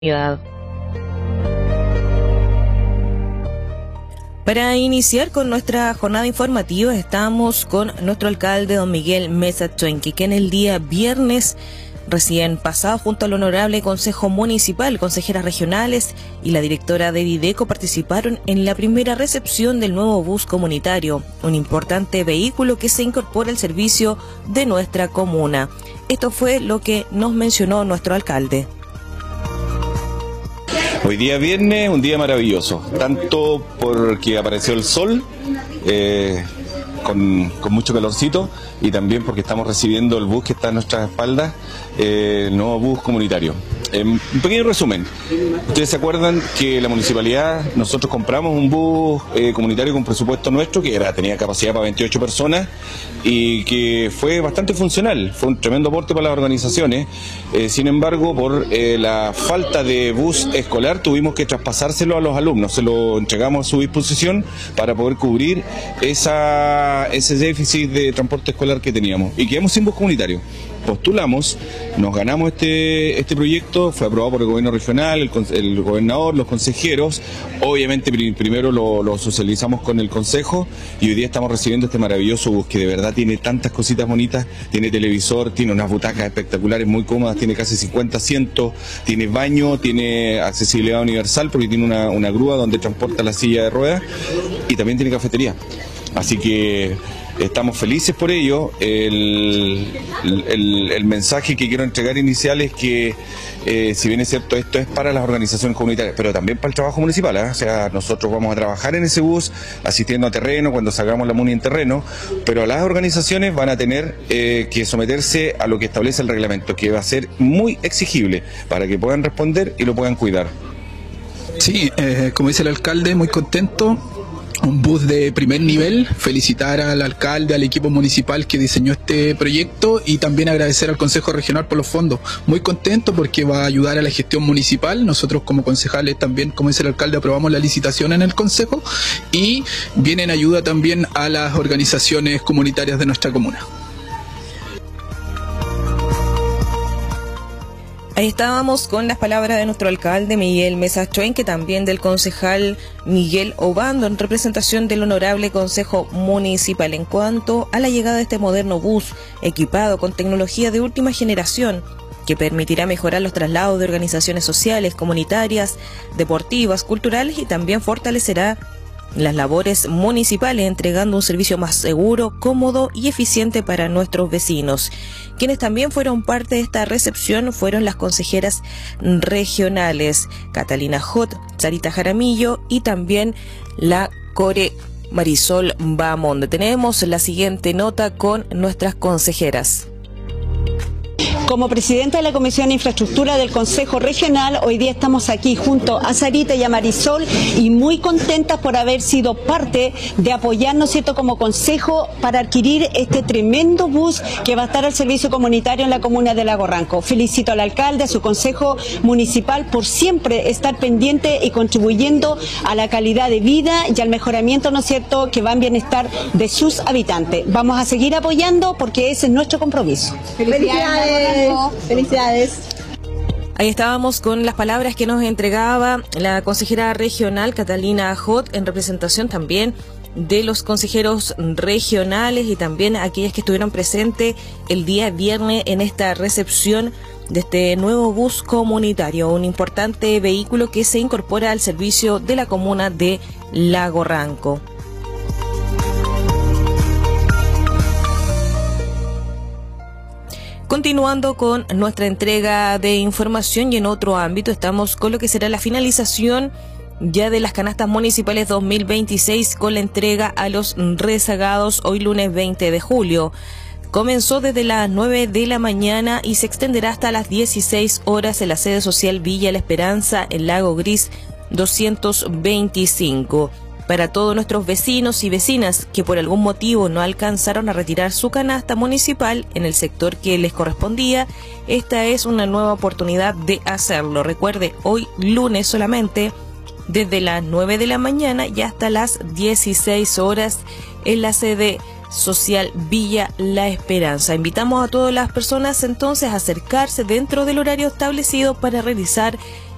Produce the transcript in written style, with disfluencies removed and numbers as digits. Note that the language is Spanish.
Para iniciar con nuestra jornada informativa estamos con nuestro alcalde don Miguel Mesa Choinque, que en el día viernes recién pasado junto al honorable Consejo Municipal, consejeras regionales y la directora de Dideco participaron en la primera recepción del nuevo bus comunitario, un importante vehículo que se incorpora al servicio de nuestra comuna. Esto fue lo que nos mencionó nuestro alcalde. Hoy día viernes, un día maravilloso, tanto porque apareció el sol, con mucho calorcito, y también porque estamos recibiendo el bus que está a nuestras espaldas, el nuevo bus comunitario. Un pequeño resumen. Ustedes se acuerdan que la municipalidad, nosotros compramos un bus comunitario con presupuesto nuestro que tenía capacidad para 28 personas y que fue bastante funcional, fue un tremendo aporte para las organizaciones. Sin embargo, por la falta de bus escolar tuvimos que traspasárselo a los alumnos, se lo entregamos a su disposición para poder cubrir ese déficit de transporte escolar que teníamos y quedamos sin bus comunitario. Postulamos, nos ganamos este proyecto, fue aprobado por el gobierno regional, el gobernador, los consejeros. Obviamente primero lo socializamos con el consejo y hoy día estamos recibiendo este maravilloso bus que de verdad tiene tantas cositas bonitas, tiene televisor, tiene unas butacas espectaculares muy cómodas, tiene casi 50 asientos, tiene baño, tiene accesibilidad universal porque tiene una grúa donde transporta la silla de ruedas y también tiene cafetería. Así que estamos felices por ello. El mensaje que quiero entregar inicial es que, si bien es cierto, esto es para las organizaciones comunitarias, pero también para el trabajo municipal, ¿eh? O sea, nosotros vamos a trabajar en ese bus, asistiendo a terreno, cuando salgamos la MUNI en terreno, pero las organizaciones van a tener que someterse a lo que establece el reglamento, que va a ser muy exigible para que puedan responder y lo puedan cuidar. Sí, como dice el alcalde, muy contento. Un bus de primer nivel, felicitar al alcalde, al equipo municipal que diseñó este proyecto y también agradecer al Consejo Regional por los fondos. Muy contento porque va a ayudar a la gestión municipal. Nosotros como concejales también, como dice el alcalde, aprobamos la licitación en el Consejo y viene en ayuda también a las organizaciones comunitarias de nuestra comuna. Ahí estábamos con las palabras de nuestro alcalde Miguel Mesa Choinque, también del concejal Miguel Obando, en representación del honorable Consejo Municipal. En cuanto a la llegada de este moderno bus equipado con tecnología de última generación, que permitirá mejorar los traslados de organizaciones sociales, comunitarias, deportivas, culturales y también fortalecerá las labores municipales, entregando un servicio más seguro, cómodo y eficiente para nuestros vecinos. Quienes también fueron parte de esta recepción fueron las consejeras regionales Catalina Hot, Sarita Jaramillo y también la Core Marisol Bamonde. Tenemos la siguiente nota con nuestras consejeras. Como presidenta de la Comisión de Infraestructura del Consejo Regional, hoy día estamos aquí junto a Sarita y a Marisol y muy contentas por haber sido parte de apoyarnos, ¿cierto?, como consejo para adquirir este tremendo bus que va a estar al servicio comunitario en la comuna de Lago Ranco. Felicito al alcalde, a su consejo municipal por siempre estar pendiente y contribuyendo a la calidad de vida y al mejoramiento, ¿no es cierto?, que va en bienestar de sus habitantes. Vamos a seguir apoyando porque ese es nuestro compromiso. ¡Felicidades! Felicidades. Ahí estábamos con las palabras que nos entregaba la consejera regional Catalina Hot, en representación también de los consejeros regionales y también aquellas que estuvieron presentes el día viernes en esta recepción de este nuevo bus comunitario, un importante vehículo que se incorpora al servicio de la comuna de Lago Ranco. Continuando con nuestra entrega de información y en otro ámbito estamos con lo que será la finalización ya de las canastas municipales 2026 con la entrega a los rezagados hoy lunes 20 de julio. Comenzó desde las 9 de la mañana y se extenderá hasta las 16 horas en la sede social Villa La Esperanza en Lago Gris 225. Para todos nuestros vecinos y vecinas que por algún motivo no alcanzaron a retirar su canasta municipal en el sector que les correspondía, esta es una nueva oportunidad de hacerlo. Recuerde, hoy lunes solamente, desde las 9 de la mañana y hasta las 16 horas en la sede social Villa La Esperanza. Invitamos a todas las personas entonces a acercarse dentro del horario establecido para realizar